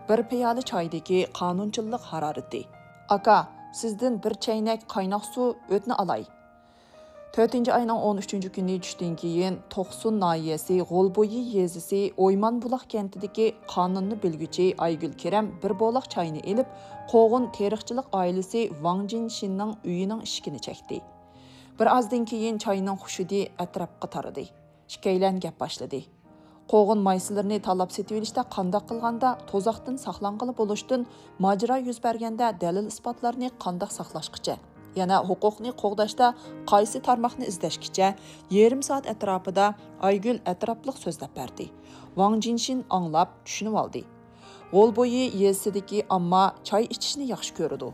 bir piyola choydagi qonunchilik harorati. Aka, sizdan bir chaynak qaynoq suv o'tni olay. 4 ayning 13 kuni tushdan keyin To'qsun nahiyasi G'o'lbo'yi yezisi O'ymonbuloq kentidagi qonunni bilguchi Aygul Kerem bir bo'loq chayni elib, Qo'g'in teriqchilik oilasi Wang Jinshinning uyining eshigini chekdi. Bir ozdan keyin chayning xushidi atrofga taradi. Shikaylan gap boshladi. Qo'g'in maysilarini talab setib olishda qanday qilganda to'zoqdan saqlanqili bo'lishdan mojaro yuz berganda dalil isbotlarni qanday saqlashqicha, yana huquqni qo'g'dashda qaysi tarmoqni izlashkicha yarim soat atrofida Aygul atrofliq so'zlab berdi. Wang Jinshin anglab tushunib oldi. G'o'lbo'yi yezisidagi ammo choy ichishni yaxshi ko'radi.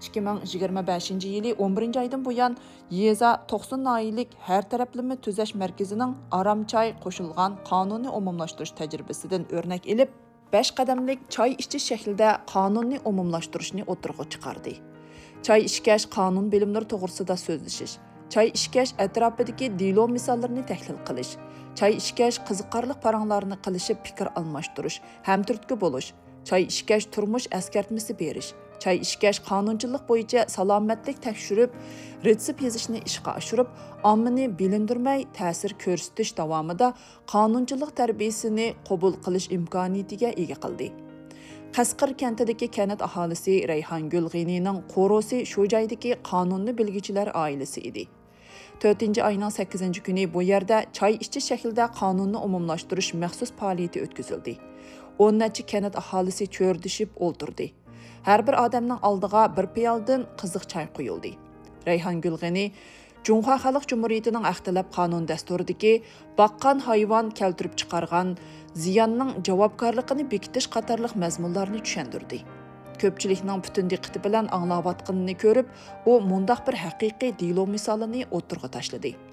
2025 yili 11 aydan buyon Yeza To'qsun noyilik har taraflama tuzash markazining Aramchoy qo'shilgan qonunni umumlashtirish tajribasidan o'rnak elib, 5 qadamlik choy ichish shaklida qonunni umumlashtirishni o'tirg'a chiqardi. Choy ichkash qonun bilimlari to'g'risida so'zlashish, choy ichkash atrofidagi dilo misollarini tahlil qilish, choy ichkash qiziqarli paranglarni qilishib fikr almashtirish, hamturtki bo'lish, choy ichkash turmush askartmasi berish, choy ichkash qonunchilik bo'yicha salomatlik tekshirib, retsept yozishni ishga oshirib, ommani bilindirmay ta'sir ko'rsatish davomida qonunchilik tarbiyasini qabul qilish imkoniyatiga ega qildi. Qasqir kentidagi kanat aholisi Rayhongul G'inining qo'rosi shu joydagi qonunni bilgichilar oilasi edi. 4-ayning 8-kuni bu yerda choy ichish shaklida qonunni umumlashtirish maxsus faoliyati o'tkazildi. 10 necha kanat aholisi cho'rdishib o'ltirdi. Har bir odamning oldiga bir piyoldan qiziq choy qo'yildi. Rayhongul G'ini Jumhur Xalq Jumhuriyatining axtilab qonun dasturidagi baqqan hayvon keltirib chiqargan ziyonning javobgarligini bekitish qatorliq mazmunlarni tushundirdi. Ko'pchilikning butun diqqati bilan anglayotganini ko'rib, u mundaq bir haqiqiy dilo misolini o'tirg'a tashladi.